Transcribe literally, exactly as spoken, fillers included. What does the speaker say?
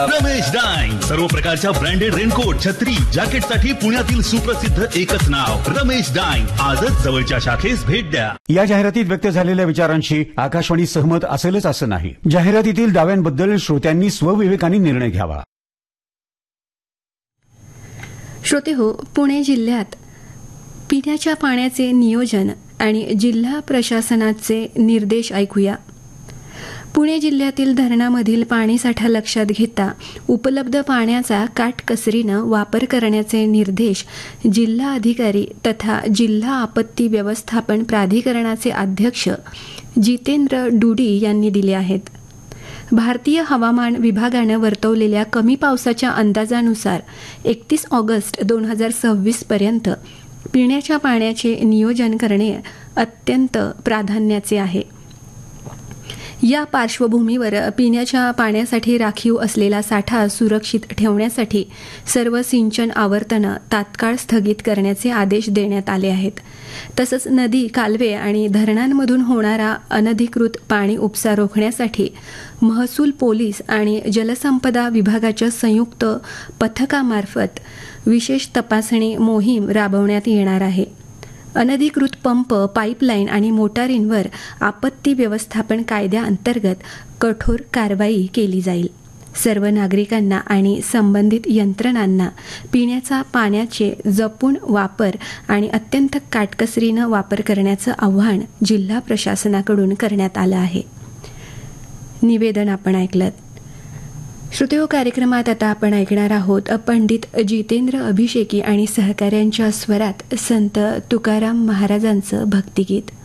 Ramesh dyeing. सर्व प्रकारच्या branded raincoat, छत्री, जॅकेटसाठी पुण्यातील सुप्रसिद्ध एकच नाव रमेश डाईंग. आजच जवळच्या शाखेस भेट द्या. या जाहिरातीत व्यक्त झालेल्या विचारांशी आकाशवाणी सहमत असेलच असं नाही. जाहिरातीतील दाव्यांबद्दल श्रोत्यांनी स्वविवेकाने निर्णय घ्यावा. श्रोते हो, पुणे जिल्ह्यात पिण्याच्या पाण्याचे नियोजन आणि जिल्हा प्रशासनाचे निर्देश ऐकूया. पुणे जिल्ह्यातील धरणामधील पाणीसाठा लक्षात घेता उपलब्ध पाण्याचा काटकसरीनं वापर करण्याचे निर्देश जिल्हा अधिकारी तथा जिल्हा आपत्ती व्यवस्थापन प्राधिकरणाचे अध्यक्ष जितेंद्र डुडी यांनी दिले आहेत. भारतीय हवामान विभागानं वर्तवलेल्या कमी पावसाच्या अंदाजानुसार एकतीस ऑगस्ट दोन हजार सव्वीस पर्यंत पिण्याच्या पाण्याचे नियोजन करणे अत्यंत प्राधान्याचे आहे. या पार्श्वभूमीवर पिण्याच्या पाण्यासाठी राखीव असलेला साठा सुरक्षित ठेवण्यासाठी सर्व सिंचन आवर्तनं तात्काळ स्थगित करण्याचे आदेश देण्यात आले आहेत. तसंच नदी, कालवे आणि धरणांमधून होणारा अनधिकृत पाणी उपसा रोखण्यासाठी महसूल, पोलीस आणि जलसंपदा विभागाच्या संयुक्त पथकामार्फत विशेष तपासणी मोहीम राबवण्यात येणार आहे. अनधिकृत पंप, पाईपलाईन आणि मोटारींवर आपत्ती व्यवस्थापन कायद्याअंतर्गत कठोर कारवाई केली जाईल. सर्व नागरिकांना आणि संबंधित यंत्रणांना पिण्याचा पाण्याचे जपून वापर आणि अत्यंत काटकसरीनं वापर करण्याचं आवाहन जिल्हा प्रशासनाकडून करण्यात आलं आहे. निवेदन आपण ऐकलं. श्रोतेहो, कार्यक्रमात आता आपण ऐकणार आहोत पंडित जितेंद्र अभिषेकी आणि सहकाऱ्यांच्या स्वरात संत तुकाराम महाराजांचं भक्तिगीत.